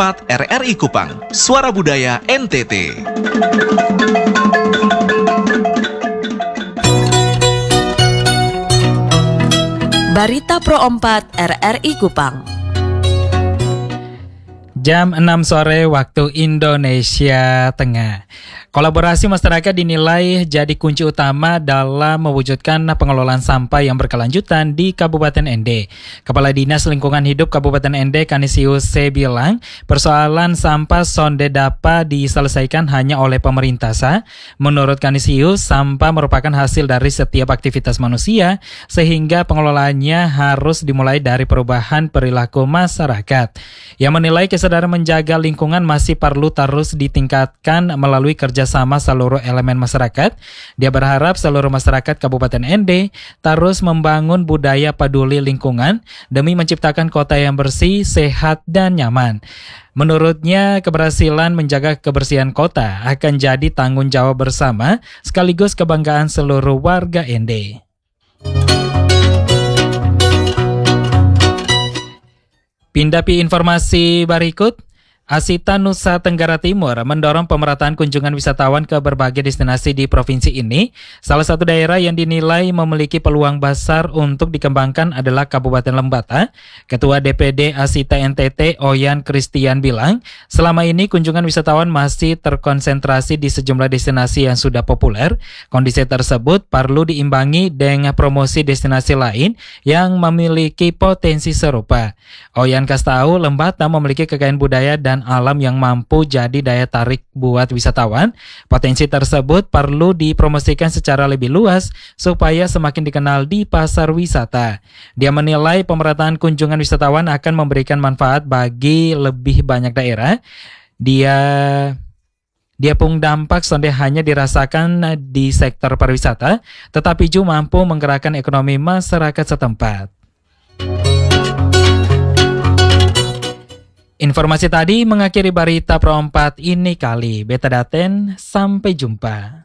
4 RRI Kupang, Suara Budaya NTT. Barita Pro 4 RRI Kupang. Jam 6 sore waktu Indonesia Tengah. Kolaborasi masyarakat dinilai jadi kunci utama dalam mewujudkan pengelolaan sampah yang berkelanjutan di Kabupaten Ende. Kepala Dinas Lingkungan Hidup Kabupaten Ende, Kanisius C. bilang, persoalan sampah sonde dapat diselesaikan hanya oleh pemerintah. Menurut Kanisius, sampah merupakan hasil dari setiap aktivitas manusia, sehingga pengelolaannya harus dimulai dari perubahan perilaku masyarakat. Yang menilai kesadaran menjaga lingkungan masih perlu terus ditingkatkan melalui kerjasama seluruh elemen masyarakat. Dia berharap seluruh masyarakat Kabupaten Ende terus membangun budaya peduli lingkungan demi menciptakan kota yang bersih, sehat, dan nyaman. Menurutnya, keberhasilan menjaga kebersihan kota akan jadi tanggung jawab bersama sekaligus kebanggaan seluruh warga Ende. Pindah informasi berikut. Asita Nusa Tenggara Timur mendorong pemerataan kunjungan wisatawan ke berbagai destinasi di provinsi ini. Salah satu daerah yang dinilai memiliki peluang besar untuk dikembangkan adalah Kabupaten Lembata. Ketua DPD Asita NTT Oyan Christian bilang, selama ini kunjungan wisatawan masih terkonsentrasi di sejumlah destinasi yang sudah populer. Kondisi tersebut perlu diimbangi dengan promosi destinasi lain yang memiliki potensi serupa. Oyan kasih tahu Lembata memiliki kekayaan budaya dan alam yang mampu jadi daya tarik buat wisatawan. Potensi tersebut perlu dipromosikan secara lebih luas supaya semakin dikenal di pasar wisata. Dia menilai pemerataan kunjungan wisatawan akan memberikan manfaat bagi lebih banyak daerah. Dia pun dampak sonde hanya dirasakan di sektor pariwisata, tetapi juga mampu menggerakkan ekonomi masyarakat setempat. Informasi tadi mengakhiri Barita Pro 4 ini kali. Beta Daten, sampai jumpa.